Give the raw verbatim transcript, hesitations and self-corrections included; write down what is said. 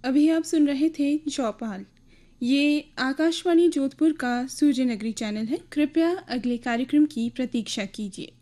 अभी आप सुन रहे थे चौपाल। ये आकाशवाणी जोधपुर का सूर्य नगरी चैनल है। कृपया अगले कार्यक्रम की प्रतीक्षा कीजिए।